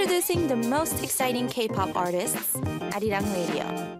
introducing the most exciting K-pop artists, Arirang Radio.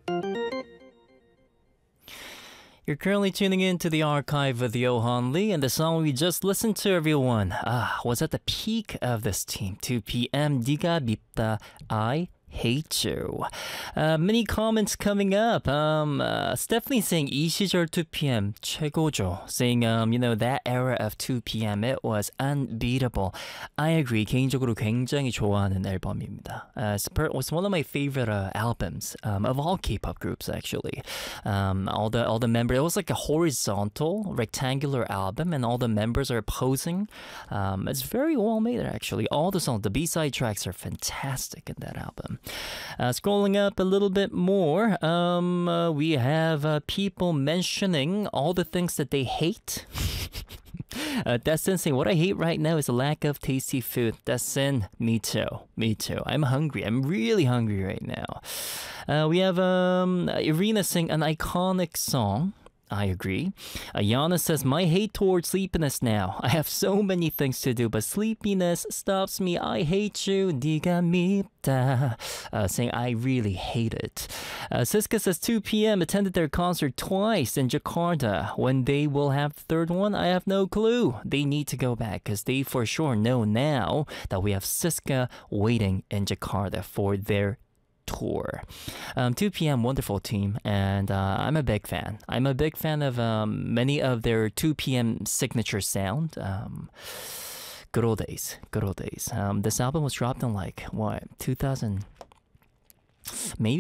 You're currently tuning in to the archive with Johan Lee, and the song we just listened to, everyone, was at the peak of this team. 2 p.m. 네가 밉다, I hate you. Many comments coming up. Stephanie saying 이 시절 2 p.m. 최고죠. Saying that era of 2 p.m. it was unbeatable. I agree. 개인적으로 굉장히 좋아하는 앨범입니다. It's one of my favorite albums of all K-pop groups actually. All the members. It was like a horizontal rectangular album, and all the members are posing. It's very well made actually. All the songs, the B-side tracks are fantastic in that album. Scrolling up a little bit more, we have people mentioning all the things that they hate. Destin saying, what I hate right now is the lack of tasty food. Destin, me too. I'm hungry. I'm really hungry right now. We have Irina saying an iconic song. I agree. Yana says, my hate towards sleepiness now. I have so many things to do, but sleepiness stops me. I hate you. 네가 밉다. Saying, I really hate it. Siska says, 2 p.m. attended their concert twice in Jakarta. When they will have the third one, I have no clue. They need to go back because they for sure know now that we have Siska waiting in Jakarta for their tour. 2 p.m. wonderful team, and I'm a big fan. I'm a big fan of many of their 2 p.m. signature sound. Good old days. This album was dropped in 2000, maybe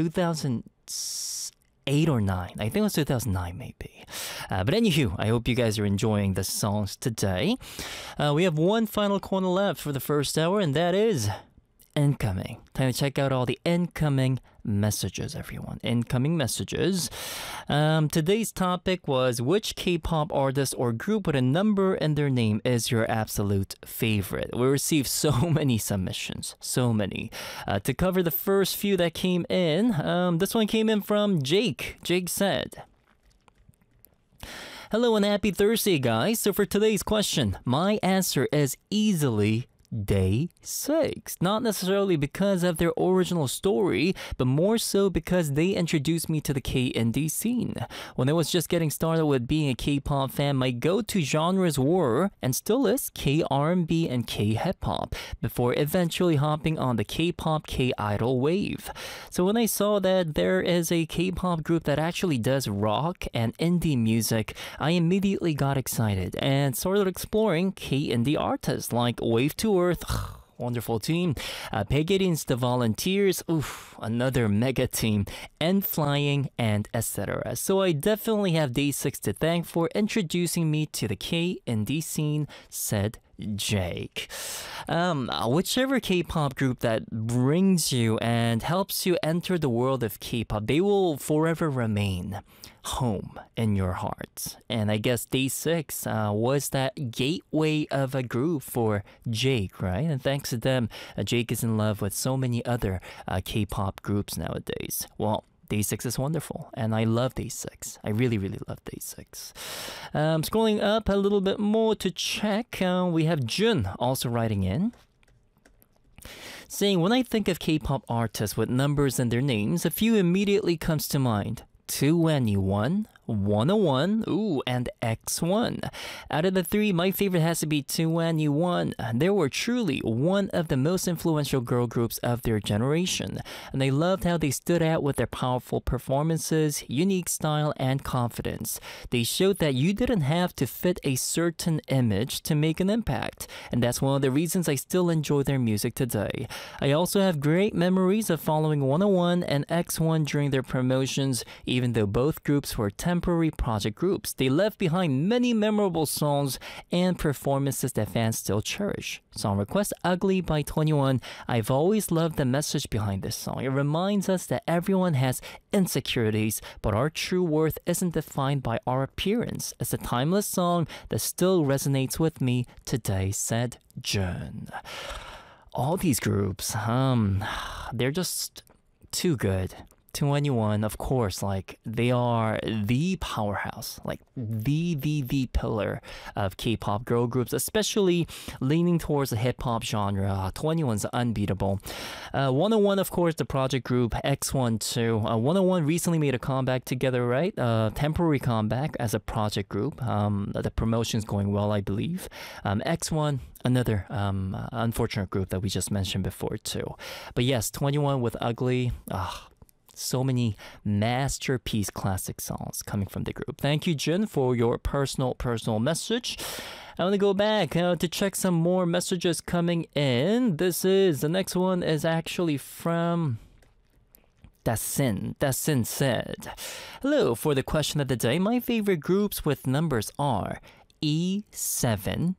2008 or 9. I think it was 2009 maybe. But anywho, I hope you guys are enjoying the songs today. We have one final corner left for the first hour, and that is incoming. Time to check out all the incoming messages, everyone. Incoming messages. Today's topic was which K-pop artist or group with a number in their name is your absolute favorite. We received so many submissions. So many. To cover the first few that came in, this one came in from Jake. Jake said, hello and happy Thursday, guys. So for today's question, my answer is easily Day 6. Not necessarily because of their original story, but more so because they introduced me to the K-indie scene. When I was just getting started with being a K-pop fan, my go-to genres were, and still is, K-R&B and K-hip-hop, before eventually hopping on the K-pop K-idol wave. So when I saw that there is a K-pop group that actually does rock and indie music, I immediately got excited and started exploring K-indie artists like Wave to Earth, wonderful team, Pegatin's The Volunteers, another mega team, N.Flying, and etc. So I definitely have Day 6 to thank for introducing me to the K-indie scene, said Jake. Whichever K-pop group that brings you and helps you enter the world of K-pop, they will forever remain home in your heart. And I guess Day 6 was that gateway of a group for Jake, right? And thanks to them, Jake is in love with so many other K-pop groups nowadays. Well, Day 6 is wonderful, and I love Day 6. I really, really love Day 6. Scrolling up a little bit more to check, we have Jun also writing in, saying, when I think of K-pop artists with numbers in their names, a few immediately comes to mind. 2NE1, 101, and X1. Out of the three, my favorite has to be 2NE1. They were truly one of the most influential girl groups of their generation, and I loved how they stood out with their powerful performances, unique style, and confidence. They showed that you didn't have to fit a certain image to make an impact, and that's one of the reasons I still enjoy their music today. I also have great memories of following 101 and X1 during their promotions, even though both groups were temporary project groups. They left behind many memorable songs and performances that fans still cherish. Song request Ugly by 21. I've always loved the message behind this song. It reminds us that everyone has insecurities, but our true worth isn't defined by our appearance. It's a timeless song that still resonates with me today, said Jun. All these groups, they're just too good 2NE1, of course, like they are the powerhouse, like the pillar of K-pop girl groups, especially leaning towards the hip-hop genre. 2NE1's unbeatable. 101, of course, the project group, X1 too. 101 recently made a comeback together, right? Temporary comeback as a project group. The promotion's going well, I believe. X1, another unfortunate group that we just mentioned before too. But yes, 2NE1 with Ugly. So many masterpiece classic songs coming from the group. Thank you, Jin, for your personal message. I want to go back to check some more messages coming in. The next one is actually from Dasin. Dasin said, hello, for the question of the day, my favorite groups with numbers are E7,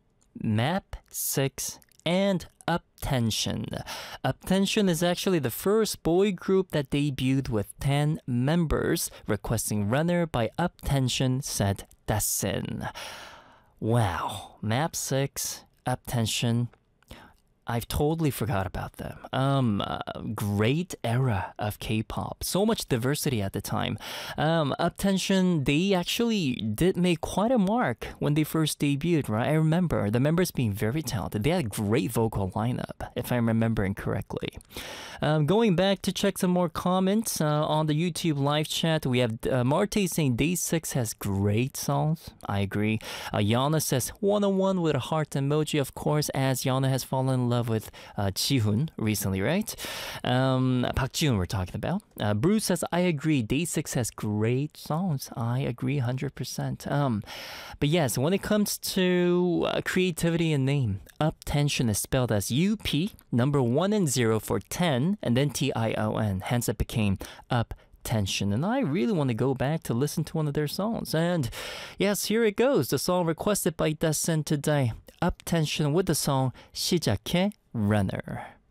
MAP6, and Uptension. Uptension is actually the first boy group that debuted with 10 members. Requesting Runner by Uptension, said Dasin. Wow, MAP6, Uptension. I've totally forgot about them. Great era of K-pop. So much diversity at the time. Uptension, they actually did make quite a mark when they first debuted, right? I remember the members being very talented. They had a great vocal lineup, if I'm remembering correctly. Going back to check some more comments on the YouTube live chat, we have Marte saying Day 6 has great songs. I agree. Yana says 101 with a heart emoji, of course, as Yana has fallen in love with Jihoon recently, right? Park Jihoon we're talking about. Bruce says, I agree. Day 6 has great songs. I agree 100%. But yes, when it comes to creativity and name, Uptension is spelled as UP, number 1 and 0 for 10, and then TION. Hence it became Uptension. And I really want to go back to listen to one of their songs. And yes, here it goes. The song requested by Dasen today. Uptension with the song 시작해 Runner.